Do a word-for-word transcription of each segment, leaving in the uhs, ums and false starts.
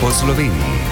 po Sloveniji.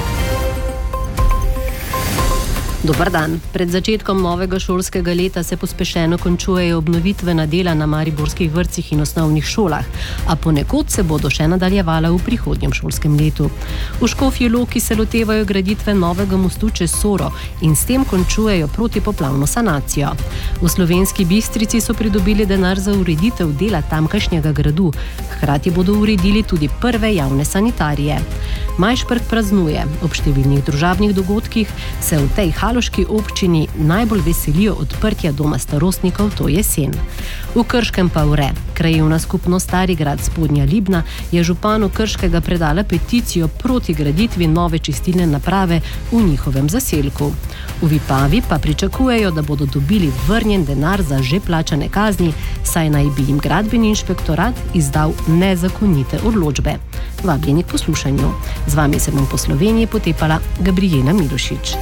Dobar dan. Pred začetkom novega šolskega leta se pospešeno končujejo obnovitvena dela na mariborskih vrtcih in osnovnih šolah, a ponekod se bodo še nadaljevala v prihodnjem šolskem letu. V Škofji Loki se lotevajo graditve novega mostu čez Soro in s tem končujejo protipoplavno sanacijo. V Slovenski Bistrici so pridobili denar za ureditev dela tamkajšnjega gradu, hkrati bodo uredili tudi prve javne sanitarije. Majšperk praznuje. Ob številnih družabnih dogodkih se v tej haloški občini najbolj veselijo odprtja doma starostnikov to jesen. V Krškem pa vre. Krajevna skupnost Stari Grad Spodnja Libna je županu Krškega predala peticijo proti graditvi nove čistilne naprave v njihovem zaselku. V Vipavi pa pričakujejo, da bodo dobili vrnjen denar za že plačane kazni, saj naj bi jim gradbeni inšpektorat izdal nezakonite odločbe. Vabljeni k poslušanju. Z vami se bom po Sloveniji potepala Gabriela Milošič.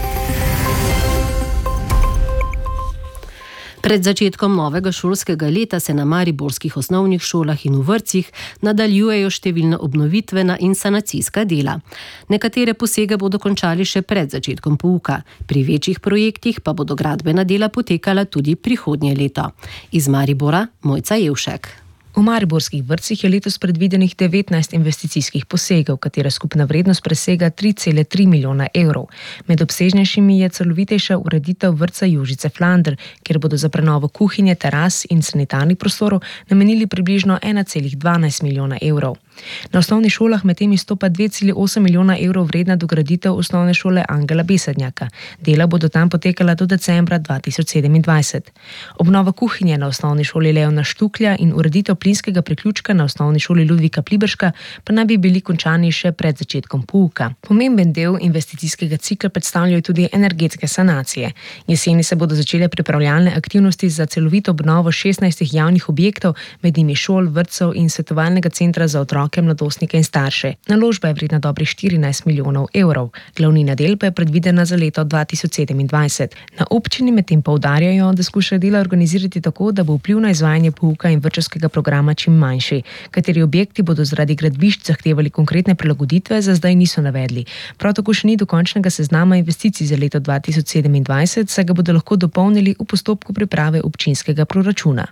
Pred začetkom novega šolskega leta se na mariborskih osnovnih šolah in v vrtcih nadaljujejo številna obnovitvena in sanacijska dela. Nekatere posege bodo končali še pred začetkom pouka, pri večjih projektih pa bodo gradbena dela potekala tudi prihodnje leto. Iz Maribora Mojca Jevšek. V mariborskih vrtcih je letos predvidenih devetnajst investicijskih posegov, katera skupna vrednost presega tri cele tri milijona evrov. Med obsežnejšimi je celovitejša ureditev vrtca Jožice Flander, kjer bodo za prenovo kuhinje, teras in sanitarnih prostorov namenili približno ena cela dvanajst milijona evrov. Na osnovnih šolah medtem izstopa dve cele osem milijona evrov vredna dograditev osnovne šole Angela Besednjaka. Dela bodo tam potekala do decembra dva tisoč sedemindvajset. Obnova kuhinje na osnovni šoli Leona Štuklja in ureditev plinskega priključka na osnovni šoli Ludvika Pliberška pa naj bi bili končani še pred začetkom pouka. Pomemben del investicijskega cikla predstavljajo tudi energetske sanacije. Jeseni se bodo začele pripravljalne aktivnosti za celovito obnovo šestnajstih javnih objektov, med njimi šol, vrtcev in svetovalnega centra za otroke, mladostnike in starše. Naložba je vredna dobrih štirinajst milijonov evrov. Glavnina del pa je predvidena za leto dva tisoč sedemindvajset. Na občini medtem poudarjajo, da skušajo dela organizirati tako, da bo vpliv na izvajanje pouka in vrtčevskega programa čim manjši. Kateri objekti bodo zaradi gradbišč zahtevali konkretne prilagoditve, za zdaj niso navedli. Prav tako še ni dokončnega seznama investicij za leto dva tisoč sedemindvajset, saj ga bodo lahko dopolnili v postopku priprave občinskega proračuna.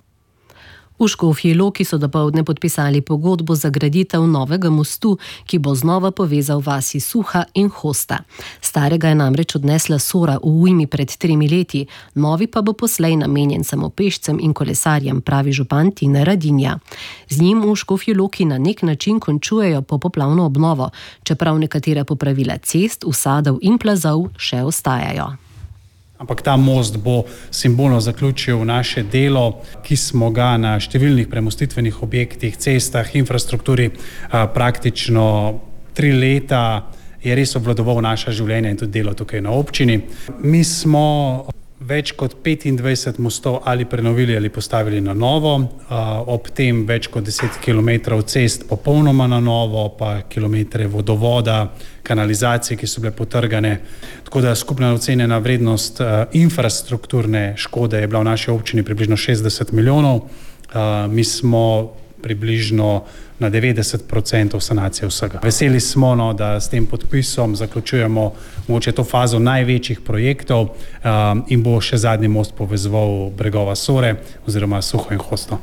V Škofji Loki so dopoldne podpisali pogodbo za graditev novega mostu, ki bo znova povezal vasi Suha in Hosta. Starega je namreč odnesla Sora v ujmi pred tremi leti, novi pa bo poslej namenjen samo pešcem in kolesarjem, pravi župan Tina Radinja. Z njim v Škofji Loki na nek način končujejo popoplavno obnovo, čeprav nekatera popravila cest, usadov in plazov še ostajajo. Ampak ta most bo simbolno zaključil naše delo, ki smo ga na številnih premostitvenih objektih, cestah, infrastrukturi praktično tri leta je res obvladoval naša življenja in tudi delo tukaj na občini. Mi smo več kot petindvajset mostov ali prenovili ali postavili na novo, ob tem več kot deset kilometrov cest popolnoma na novo, pa kilometre vodovoda, kanalizacije, ki so bile potrgane. Tako da skupna ocenjena vrednost infrastrukturne škode je bila v naši občini približno šestdeset milijonov. Mi smo približno na devetdeset procentov sanacije vsega. Veseli smo, no, da s tem podpisom zaključujemo mogoče to fazo največjih projektov um, in bo še zadnji most povezoval bregova Sore oziroma Suho in Hosto.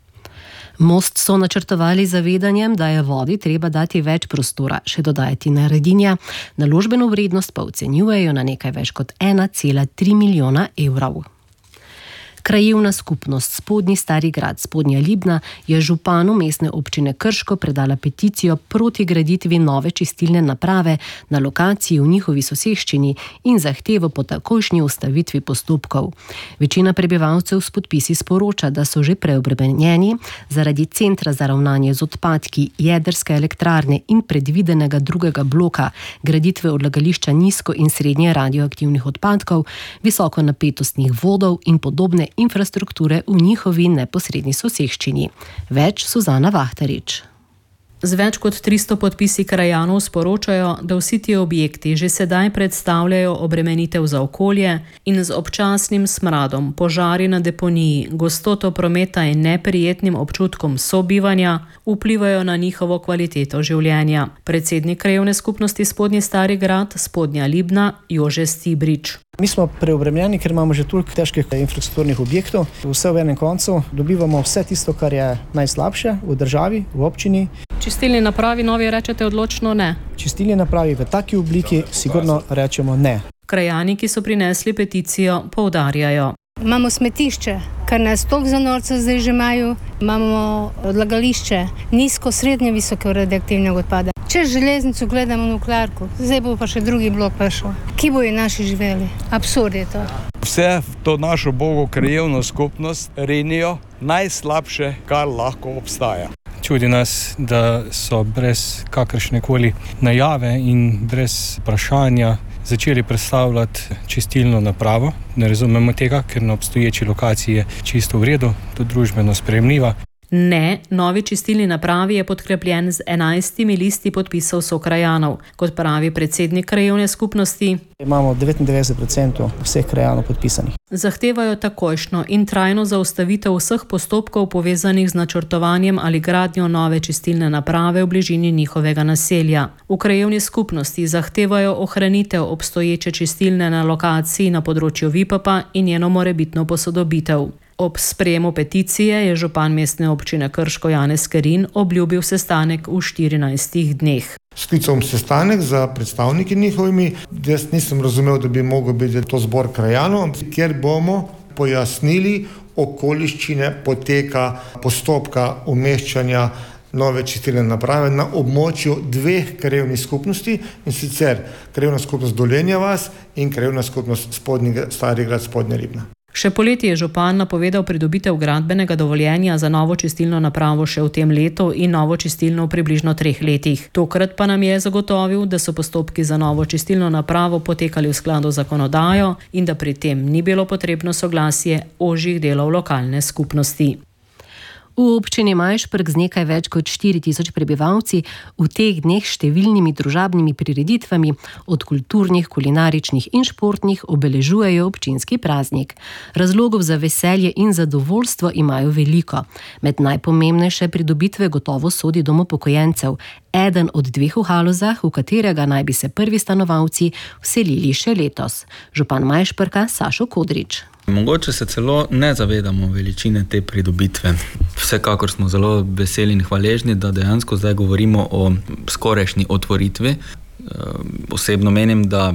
Most so načrtovali z zavedanjem, da je vodi treba dati več prostora, še dodajati na Radinja. Naložbeno vrednost pa ocenjujejo na nekaj več kot ena cela tri milijona evrov. Krajevna skupnost Spodnji Stari Grad Spodnja Libna je županu mestne občine Krško predala peticijo proti graditvi nove čistilne naprave na lokaciji v njihovi soseščini in zahtevo po takojšnji ustavitvi postopkov. Večina prebivalcev s podpisi sporoča, da so že preobremenjeni zaradi centra za ravnanje z odpadki, jedrske elektrarne in predvidenega drugega bloka, graditve odlagališča nizko in srednje radioaktivnih odpadkov, visoko napetostnih vodov in podobne infrastrukture v njihovi neposredni soseščini. Več Suzana Vahtarič. Z več kot tristo podpisi krajanov sporočajo, da vsi ti objekti že sedaj predstavljajo obremenitev za okolje in z občasnim smradom, požari na deponiji, gostoto prometa in neprijetnim občutkom sobivanja vplivajo na njihovo kvaliteto življenja. Predsednik krajevne skupnosti Spodnji Stari Grad, Spodnja Libna, Jože Stibrič. Mi smo preobremenjeni, ker imamo že toliko težkih infrastrukturnih objektov. Vse v enem koncu dobivamo vse tisto, kar je najslabše v državi, v občini. Čistilni napravi novi rečete odločno ne? Čistilni napravi v taki obliki sigurno rečemo ne. Krajani, ki so prinesli peticijo, poudarjajo. Imamo smetišče, kar nas toliko za norca zdaj že imajo. Imamo odlagališče, nizko, srednje, visoko radioaktivnega odpada. Čez železnico gledamo nuklearko, zdaj bo pa še drugi blok prišel. Kje bojo naši živeli? Absurd je to. Vse to našo bogo krajevno skupnost renijo najslabše, kar lahko obstaja. Čudi nas, da so brez kakršnekoli najave in brez vprašanja začeli predstavljati čistilno napravo. Ne razumemo tega, ker na obstoječi lokaciji je čisto v redu, tudi družbeno sprejemljiva. Ne, novi čistilni napravi je podkrepljen z enajstimi listi podpisov sokrajanov. Kot pravi predsednik krajevne skupnosti, imamo devetindevetdeset procentov vseh krajanov podpisanih. Zahtevajo takojšno in trajno zaustavitev vseh postopkov povezanih z načrtovanjem ali gradnjo nove čistilne naprave v bližini njihovega naselja. V krajevni skupnosti zahtevajo ohranitev obstoječe čistilne na lokaciji na področju Vipapa in njeno morebitno posodobitev. Ob sprejemu peticije je župan mestne občine Krško Janez Kerin obljubil sestanek v štirinajstih dneh. Sklical sestanek za predstavniki njihovimi. Jaz nisem razumel, da bi mogel biti to zbor krajanov, kjer bomo pojasnili okoliščine poteka postopka umeščanja nove čistilne naprave na območju dveh krajevnih skupnosti, in sicer krajevna skupnost Dolenja vas in krajevna skupnost Spodnji Stari Grad, Spodnja Libna. Še poleti je župan napovedal pridobitev gradbenega dovoljenja za novo čistilno napravo še v tem letu in novo čistilno v približno treh letih. Tokrat pa nam je zagotovil, da so postopki za novo čistilno napravo potekali v skladu z zakonodajo in da pri tem ni bilo potrebno soglasje ožjih delov lokalne skupnosti. V občini Majšperk z nekaj več kot štiri tisoč prebivalci v teh dneh številnimi družabnimi prireditvami, od kulturnih, kulinaričnih in športnih, obeležujejo občinski praznik. Razlogov za veselje in zadovoljstvo imajo veliko. Med najpomembnejše pridobitve gotovo sodi dom upokojencev, eden od dveh v Halozah, v katerega naj bi se prvi stanovalci vselili še letos. Župan Majšperka Sašo Kodrič. Mogoče se celo ne zavedamo veličine te pridobitve. Vsekakor smo zelo veseli in hvaležni, da dejansko zdaj govorimo o skorajšnji otvoritvi. Osebno menim, da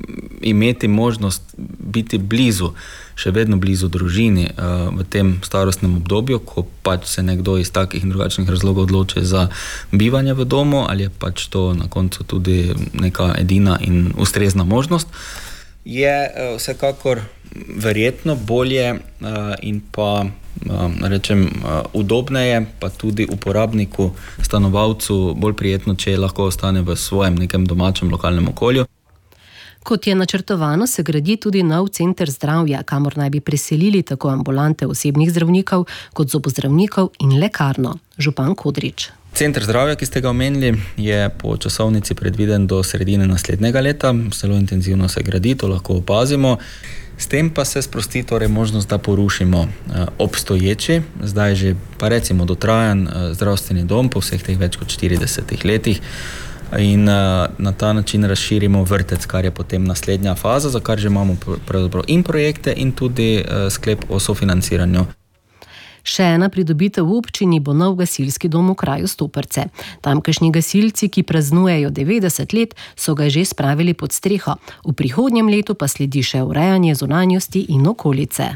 imeti možnost biti blizu, še vedno blizu družini v tem starostnem obdobju, ko pač se nekdo iz takih in drugačnih razlogov odloči za bivanje v domu, ali je pač to na koncu tudi neka edina in ustrezna možnost, je vsekakor verjetno bolje in pa rečem udobneje, pa tudi uporabniku, stanovalcu bolj prijetno, če lahko ostane v svojem nekem domačem lokalnem okolju. Kot je načrtovano, se gradi tudi nov center zdravja, kamor naj bi preselili tako ambulante osebnih zdravnikov kot zobozdravnikov in lekarno. Župan Kodrič. Center zdravja, ki ste ga omenili, je po časovnici predviden do sredine naslednjega leta. Zelo intenzivno se gradi, to lahko opazimo. S tem pa se sprosti torej možnost, da porušimo obstoječi, zdaj že pa recimo dotrajan zdravstveni dom po vseh teh več kot štiridesetih letih in na ta način razširimo vrtec, kar je potem naslednja faza, za kar že imamo pravzaprav in projekte in tudi sklep o sofinanciranju. Še ena pridobitev v občini bo nov gasilski dom v kraju Stoperce. Tamkajšnji gasilci, ki praznujejo devetdeset let, so ga že spravili pod streho. V prihodnjem letu pa sledi še urejanje zunanjosti in okolice.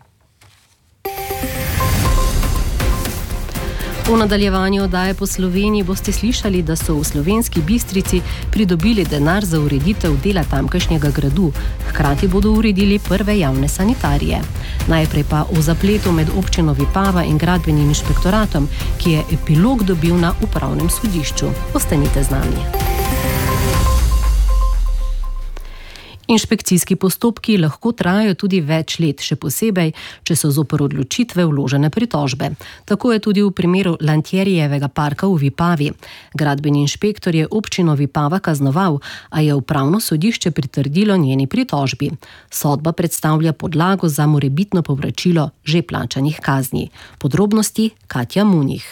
V nadaljevanju oddaje po Sloveniji boste slišali, da so v Slovenski Bistrici pridobili denar za ureditev dela tamkajšnjega gradu. Hkrati bodo uredili prve javne sanitarije. Najprej pa o zapletu med občino Vipava in gradbenim inšpektoratom, ki je epilog dobil na upravnem sodišču. Ostanite z nami. Inšpekcijski postopki lahko trajajo tudi več let, še posebej, če so zoper odločitve vložene pritožbe. Tako je tudi v primeru Lantjerijevega parka v Vipavi. Gradbeni inšpektor je občino Vipava kaznoval, a je upravno sodišče pritrdilo njeni pritožbi. Sodba predstavlja podlago za morebitno povračilo že plačanih kazni. Podrobnosti Katja Munih.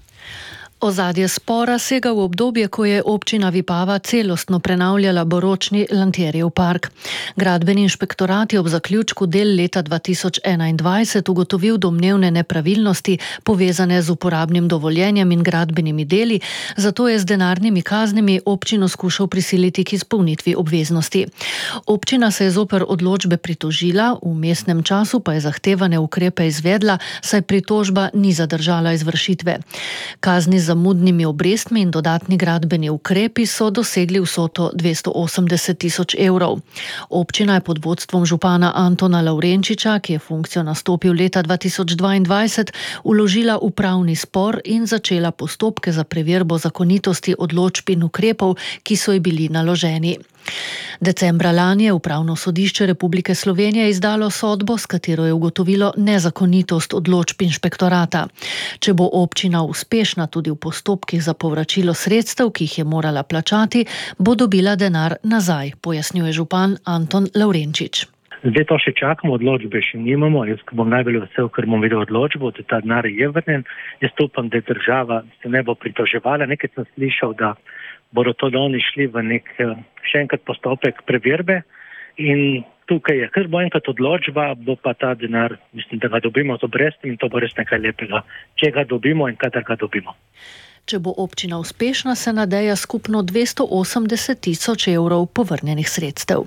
Ozadje spora sega v obdobje, ko je občina Vipava celostno prenavljala baročni Lantjerijev park. Gradbeni inšpektorat je ob zaključku del leta dva tisoč enaindvajset ugotovil domnevne nepravilnosti povezane z uporabnim dovoljenjem in gradbenimi deli, zato je z denarnimi kaznimi občino skušal prisiliti k izpolnitvi obveznosti. Občina se je zoper odločbe pritožila, v mestnem času pa je zahtevane ukrepe izvedla, saj pritožba ni zadržala izvršitve. Kazni za zamudnimi obrestmi in dodatni gradbeni ukrepi so dosegli vsoto dvesto osemdeset tisoč evrov. Občina je pod vodstvom župana Antona Lavrenčiča, ki je funkcijo nastopil leta dva tisoč dvaindvajset, vložila upravni spor in začela postopke za preverbo zakonitosti odločb in ukrepov, ki so ji bili naloženi. Decembra lani je Upravno sodišče Republike Slovenije izdalo sodbo, s katero je ugotovilo nezakonitost odločb inšpektorata. Če bo občina uspešna tudi v postopkih za povračilo sredstev, ki jih je morala plačati, bo dobila denar nazaj, pojasnjuje župan Anton Lavrenčič. Zdaj to še čakamo, odločbe še nimamo. Jaz bom najbolj vesel, ker bom videl odločbo, da ta denar je vrnen. Jaz upam, da država se ne bo pritoževala. Nekaj sem slišal, da bodo to oni šli v nek še enkrat postopek preverbe in tukaj je, ker bo enkrat odločba, bo pa ta denar, mislim, da ga dobimo z obrestmi in to bo res nekaj lepega, če ga dobimo in kadar ga dobimo. Če bo občina uspešna, se nadeja skupno dvesto osemdeset tisoč evrov povrnjenih sredstev.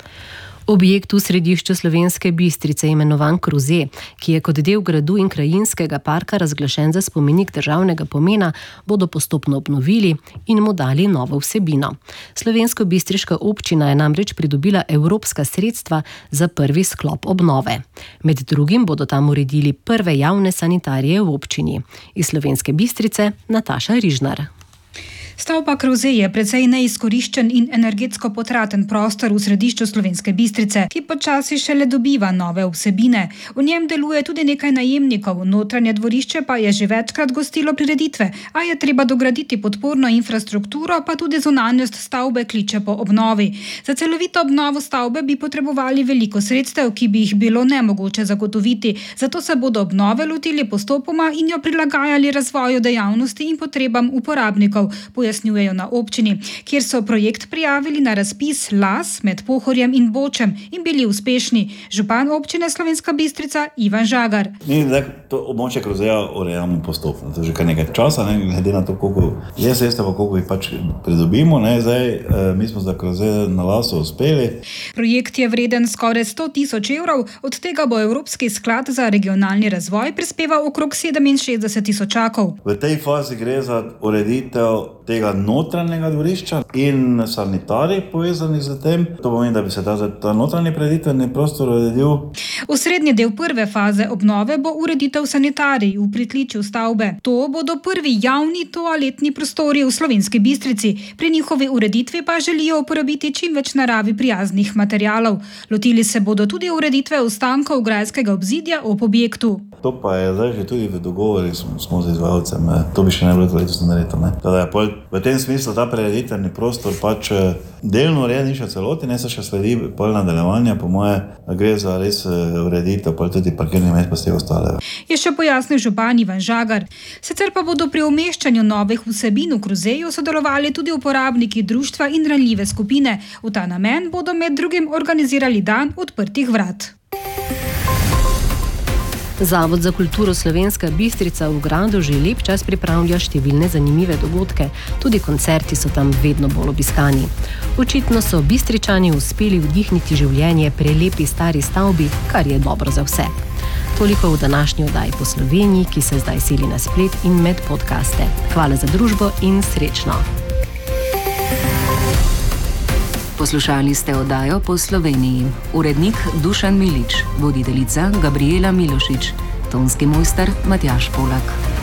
Objekt v središču Slovenske Bistrice, imenovan Kruze, ki je kot del gradu in krajinskega parka razglašen za spomenik državnega pomena, bodo postopno obnovili in mu dali novo vsebino. Slovensko-bistriška občina je namreč pridobila evropska sredstva za prvi sklop obnove. Med drugim bodo tam uredili prve javne sanitarije v občini. Iz Slovenske Bistrice Nataša Rižnar. Stavba Kruze je precej neizkoriščen in energetsko potraten prostor v središču Slovenske Bistrice, ki počasi šele dobiva nove vsebine. V njem deluje tudi nekaj najemnikov, notranje dvorišče pa je že večkrat gostilo prireditve, a je treba dograditi podporno infrastrukturo, pa tudi zunanjost stavbe kliče po obnovi. Za celovito obnovo stavbe bi potrebovali veliko sredstev, ki bi jih bilo nemogoče zagotoviti, zato se bodo obnove lotili postopoma in jo prilagajali razvoju dejavnosti in potrebam uporabnikov, pojasnjujejo na občini, kjer so projekt prijavili na razpis Las med Pohorjem in Bočem in bili uspešni. Župan občine Slovenska Bistrica Ivan Žagar. Mi zdaj to območje Kruzeja urejamo postopno. To je že kar nekaj časa, ne, glede na to, koliko je sredstev, koliko jih pač pridobimo. Ne, zdaj, eh, mi smo za Kruzeja na Lasu uspeli. Projekt je vreden skoraj sto tisoč evrov, od tega bo Evropski sklad za regionalni razvoj prispeval okrog sedeminšestdeset tisočakov. V tej fazi gre za ureditev tega notranjega dvorišča in sanitarij povezanih z tem. To pomeni, da bi se ta, ta notranji preditveni prostor uredil. Osrednji del prve faze obnove bo ureditev sanitarij v pritličju stavbe. To bodo prvi javni toaletni prostori v Slovenski Bistrici. Pri njihovi ureditvi pa želijo uporabiti čim več naravi prijaznih materialov. Lotili se bodo tudi ureditve ostankov grajskega obzidja ob objektu. To pa je zdaj že tudi v dogovori smo, smo z izvajalcem. To bi še ne bilo letos naredito. Teda je pol, v tem smislu ta preditveni prostor pač delno urejen in še celoti, ne se še sledi pol nadaljevanja, po moje gre za res ureditev, pol tudi parkirni mest pa vse ostale. Je še pojasnil župan Ivan Žagar. Sicer pa bodo pri umeščanju novih vsebin v Kruzeju sodelovali tudi uporabniki društva in ranljive skupine. V ta namen bodo med drugim organizirali dan odprtih vrat. Zavod za kulturo Slovenska Bistrica v gradu že lep čas pripravlja številne zanimive dogodke. Tudi koncerti so tam vedno bolj obiskani. Očitno so Bistričani uspeli vdihniti življenje prelepi stari stavbi, kar je dobro za vse. Toliko v današnji oddaji Po Sloveniji, ki se zdaj seli na splet in med podcaste. Hvala za družbo in srečno. Poslušali ste oddajo Po Sloveniji. Urednik Dušan Milič, voditeljica Gabriela Milošič, tonski mojster Matjaž Polak.